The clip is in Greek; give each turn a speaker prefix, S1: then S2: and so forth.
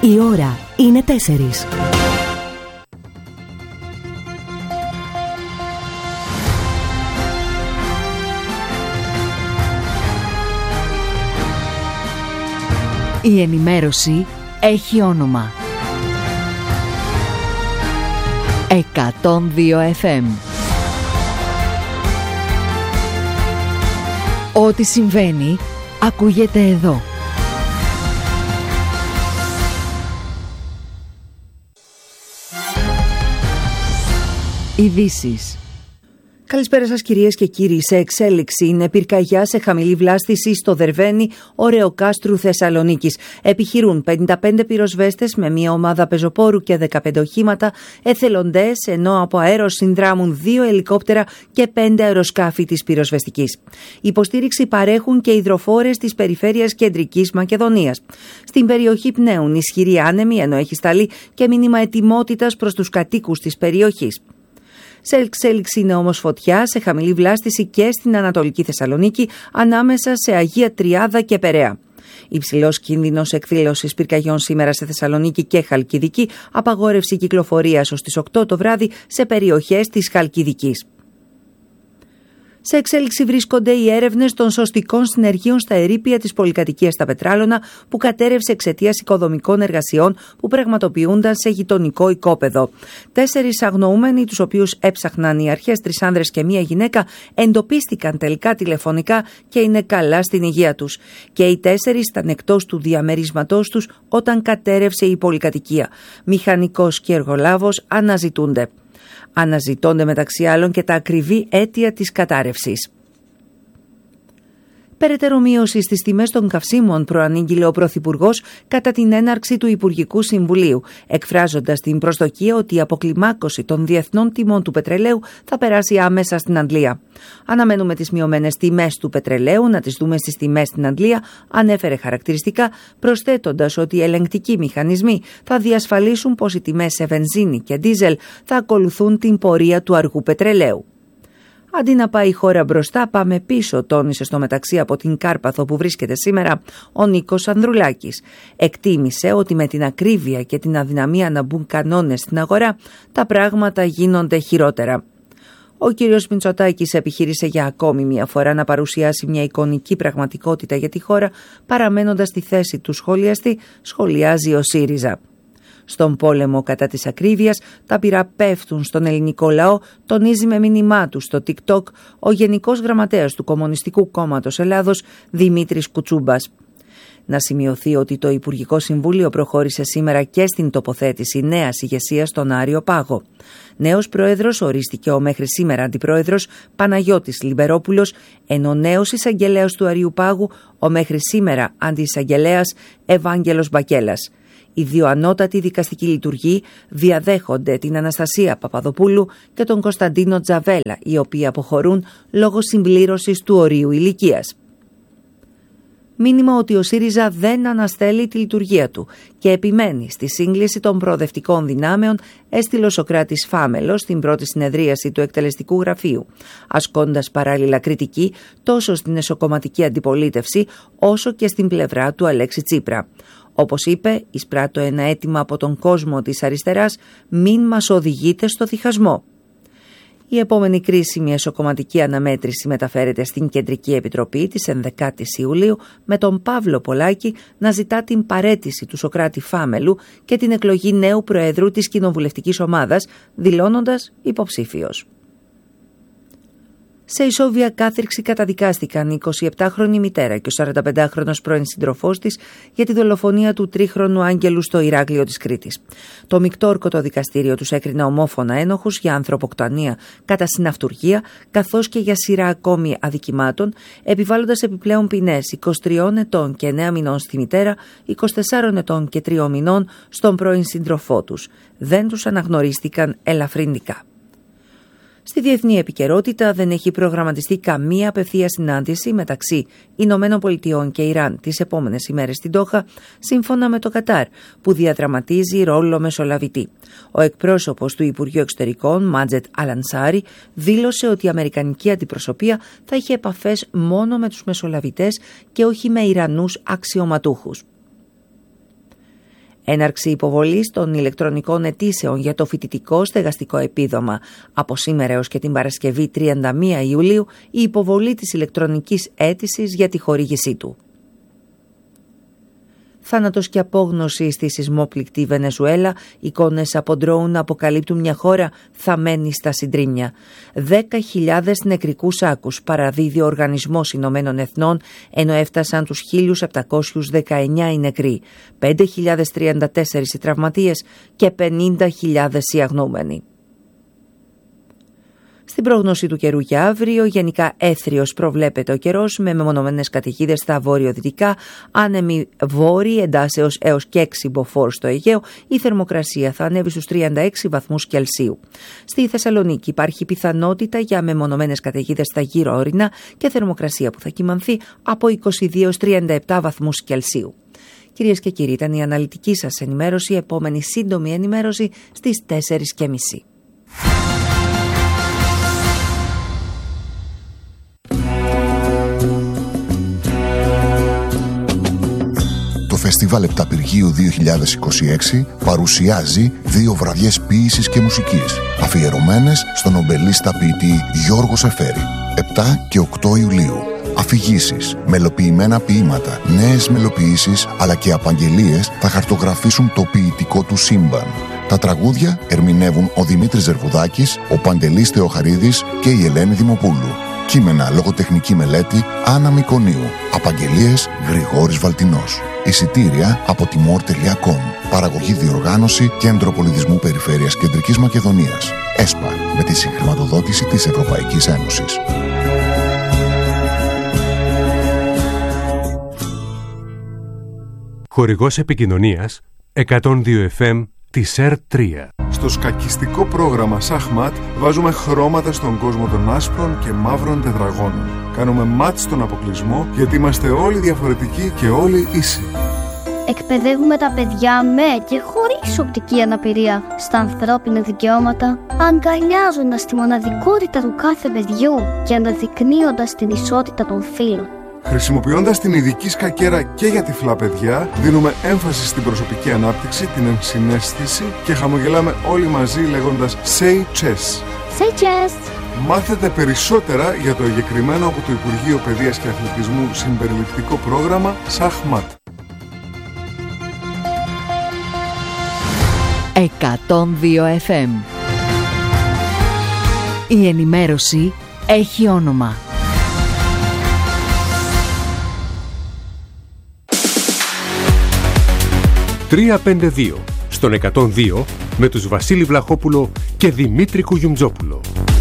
S1: Η ώρα είναι 4. Η ενημέρωση έχει όνομα. 102 FM. Ό,τι συμβαίνει ακούγεται εδώ. Ειδήσεις.
S2: Καλησπέρα σας κυρίες και κύριοι. Σε εξέλιξη είναι πυρκαγιά σε χαμηλή βλάστηση στο Δερβαίνι Ωρεοκάστρου Θεσσαλονίκης. Επιχειρούν 55 πυροσβέστες με μια ομάδα πεζοπόρου και 15 οχήματα εθελοντές, ενώ από αέρος συνδράμουν 2 ελικόπτερα και 5 αεροσκάφη της πυροσβεστικής. Υποστήριξη παρέχουν και υδροφόρες της περιφέρειας Κεντρικής Μακεδονίας. Στην περιοχή πνέουν ισχυροί άνεμοι, ενώ έχει σταλεί και μήνυμα ετοιμότητας προς τους κατοίκους της περιοχής. Σε εξέλιξη είναι όμως φωτιά σε χαμηλή βλάστηση και στην Ανατολική Θεσσαλονίκη, ανάμεσα σε Αγία Τριάδα και Περαία. Υψηλός κίνδυνος εκδήλωσης πυρκαγιών σήμερα σε Θεσσαλονίκη και Χαλκιδική, απαγόρευση κυκλοφορίας ως τις 8 το βράδυ σε περιοχές της Χαλκιδικής. Σε εξέλιξη βρίσκονται οι έρευνες των σωστικών συνεργείων στα ερείπια της πολυκατοικίας στα Πετράλωνα, που κατέρευσε εξαιτίας οικοδομικών εργασιών που πραγματοποιούνταν σε γειτονικό οικόπεδο. 4 αγνοούμενοι, τους οποίους έψαχναν οι αρχές, 3 άνδρες και 1 γυναίκα, εντοπίστηκαν τελικά τηλεφωνικά και είναι καλά στην υγεία τους. Και οι 4 ήταν εκτός του διαμερίσματός τους όταν κατέρευσε η πολυκατοικία. Μηχανικός και εργολάβος αναζητούνται. Αναζητώνται μεταξύ άλλων και τα ακριβή αίτια της κατάρρευσης. Περαιτέρω μείωση στις τιμές των καυσίμων προανήγγειλε ο Πρωθυπουργός κατά την έναρξη του Υπουργικού Συμβουλίου, εκφράζοντας την προσδοκία ότι η αποκλιμάκωση των διεθνών τιμών του πετρελαίου θα περάσει άμεσα στην Αγγλία. Αναμένουμε τις μειωμένες τιμές του πετρελαίου να τις δούμε στις τιμές στην Αγγλία, ανέφερε χαρακτηριστικά, προσθέτοντας ότι οι ελεγκτικοί μηχανισμοί θα διασφαλίσουν πως οι τιμές σε βενζίνη και ντίζελ θα ακολουθούν την πορεία του αργού πετρελαίου. Αντί να πάει η χώρα μπροστά, πάμε πίσω, τόνισε στο μεταξύ από την Κάρπαθο που βρίσκεται σήμερα ο Νίκος Ανδρουλάκης. Εκτίμησε ότι με την ακρίβεια και την αδυναμία να μπουν κανόνες στην αγορά, τα πράγματα γίνονται χειρότερα. Ο κύριος Μητσοτάκης επιχείρησε για ακόμη μια φορά να παρουσιάσει μια εικονική πραγματικότητα για τη χώρα, παραμένοντας στη θέση του σχολιαστή, σχολιάζει ο ΣΥΡΙΖΑ. Στον πόλεμο κατά της ακρίβειας, τα πυρά πέφτουν στον ελληνικό λαό, τονίζει με μήνυμά του στο TikTok ο Γενικός Γραμματέας του Κομμουνιστικού Κόμματος Ελλάδος, Δημήτρης Κουτσούμπας. Να σημειωθεί ότι το Υπουργικό Συμβούλιο προχώρησε σήμερα και στην τοποθέτηση νέας ηγεσίας στον Άριο Πάγο. Νέος πρόεδρος ορίστηκε ο μέχρι σήμερα αντιπρόεδρος Παναγιώτης Λιμπερόπουλος, ενώ νέος εισαγγελέας του Αρίου Πάγου ο μέχρι σήμερα αντιεισαγγελέας Ευάγγελος Μπακέλας. Οι 2 ανώτατοι δικαστικοί λειτουργοί διαδέχονται την Αναστασία Παπαδοπούλου και τον Κωνσταντίνο Τζαβέλα, οι οποίοι αποχωρούν λόγω συμπλήρωσης του ορίου ηλικίας. Μήνυμα ότι ο ΣΥΡΙΖΑ δεν αναστέλει τη λειτουργία του και επιμένει στη σύγκληση των προοδευτικών δυνάμεων, έστειλε ο Σωκράτης Φάμελος στην πρώτη συνεδρίαση του εκτελεστικού γραφείου, ασκώντας παράλληλα κριτική τόσο στην εσωκομματική αντιπολίτευση όσο και στην πλευρά του Αλέξη Τσίπρα. Όπως είπε, εισπράττω ένα αίτημα από τον κόσμο της αριστεράς, μην μας οδηγείτε στο διχασμό. Η επόμενη κρίσιμη εσωκομματική αναμέτρηση μεταφέρεται στην Κεντρική Επιτροπή της 11ης Ιουλίου, με τον Παύλο Πολάκη να ζητά την παραίτηση του Σωκράτη Φάμελου και την εκλογή νέου Προέδρου της Κοινοβουλευτικής Ομάδας, δηλώνοντας υποψήφιος. Σε ισόβια κάθριξη καταδικάστηκαν η 27χρονη μητέρα και ο 45χρονος πρώην σύντροφός της για τη δολοφονία του 3χρονου Άγγελου στο Ηράκλειο της Κρήτης. Το μεικτόρκωτο δικαστήριο τους έκρινε ομόφωνα ένοχους για ανθρωποκτονία κατά συναυτουργία, καθώς και για σειρά ακόμη αδικημάτων, επιβάλλοντας επιπλέον ποινές 23 ετών και 9 μηνών στη μητέρα, 24 ετών και 3 μηνών στον πρώην σύντροφό τους. Δεν τους αναγνωρίστηκαν ελαφρυντικά. Στη διεθνή επικαιρότητα δεν έχει προγραμματιστεί καμία απευθεία συνάντηση μεταξύ Ηνωμένων Πολιτειών και Ιράν τις επόμενες ημέρες στην Ντόχα, σύμφωνα με το Κατάρ, που διαδραματίζει ρόλο μεσολαβητή. Ο εκπρόσωπος του Υπουργείου Εξωτερικών, Μάτζετ Αλανσάρι, δήλωσε ότι η αμερικανική αντιπροσωπεία θα είχε επαφές μόνο με τους μεσολαβητές και όχι με Ιρανούς αξιωματούχους. Έναρξη υποβολής των ηλεκτρονικών αιτήσεων για το φοιτητικό στεγαστικό επίδομα. Από σήμερα έως και την Παρασκευή 31 Ιουλίου η υποβολή της ηλεκτρονικής αίτησης για τη χορήγησή του. Θάνατος και απόγνωση στη σεισμόπληκτη Βενεζουέλα, εικόνες από ντρόουν αποκαλύπτουν μια χώρα θαμμένη στα συντρίμμια. 10.000 νεκρικούς άκους παραδίδει ο Οργανισμός Ηνωμένων Εθνών, ενώ έφτασαν τους 1.719 οι νεκροί, 5.034 οι τραυματίες και 50.000 οι αγνοούμενοι. Στην πρόγνωση του καιρού για αύριο, γενικά έθριος προβλέπεται ο καιρός με μεμονωμένες καταιγίδες στα βόρειο-δυτικά, άνεμοι βόρειοι εντάσεως έως και 6 μποφόρ στο Αιγαίο, η θερμοκρασία θα ανέβει στους 36 βαθμούς Κελσίου. Στη Θεσσαλονίκη υπάρχει πιθανότητα για μεμονωμένες καταιγίδες στα γύρω όρυνα και θερμοκρασία που θα κυμανθεί από 22 έως 37 βαθμούς Κελσίου. Κυρίες και κύριοι, ήταν η αναλυτική σας ενημέρωση, επόμενη σύντομη ενημέρωση στις 4:30.
S3: Το Φεστιβάλ Επταπηργίου 2026 παρουσιάζει 2 βραδιές ποίησης και μουσικής, αφιερωμένες στον ομπελίστα ποιητή Γιώργο Σεφέρη. 7 και 8 Ιουλίου. Αφηγήσεις, μελοποιημένα ποίηματα, νέες μελοποιήσεις αλλά και απαγγελίες θα χαρτογραφήσουν το ποιητικό του σύμπαν. Τα τραγούδια ερμηνεύουν ο Δημήτρης Ζερβουδάκης, ο Παντελής Θεοχαρίδης και η Ελένη Δημοπούλου. Κείμενα, λογοτεχνική μελέτη Άννα Μικονίου. Απαγγελίες Γρηγόρης Βαλτινός. Εισιτήρια από timor.com. Παραγωγή, διοργάνωση Κέντρο Πολιτισμού Περιφέρειας Κεντρικής Μακεδονίας. ΕΣΠΑ, με τη συγχρηματοδότηση της Ευρωπαϊκής Ένωσης.
S4: Χορηγός επικοινωνίας 102 FM της ΕΡΤ3.
S5: Στο σκακιστικό πρόγραμμα Σαχμάτ βάζουμε χρώματα στον κόσμο των άσπρων και μαύρων τετραγώνων. Κάνουμε μάτ στον αποκλεισμό γιατί είμαστε όλοι διαφορετικοί και όλοι ίσοι.
S6: Εκπαιδεύουμε τα παιδιά με και χωρίς οπτική αναπηρία στα ανθρώπινα δικαιώματα, αγκαλιάζοντας τη μοναδικότητα του κάθε παιδιού και αναδεικνύοντας την ισότητα των φύλων.
S5: Χρησιμοποιώντας την ειδική σκακέρα και για τυφλά παιδιά, δίνουμε έμφαση στην προσωπική ανάπτυξη, την ενσυναίσθηση και χαμογελάμε όλοι μαζί λέγοντας Say Chess.
S6: Say Chess!
S5: Μάθετε περισσότερα για το εγκεκριμένο από το Υπουργείο Παιδείας και Αθλητισμού συμπεριληπτικό πρόγραμμα Σαχμάτ.
S1: 102 FM. Η ενημέρωση έχει όνομα.
S4: 352 στον 102 με τους Βασίλη Βλαχόπουλο και Δημήτρη Κουγιουμτζόπουλο.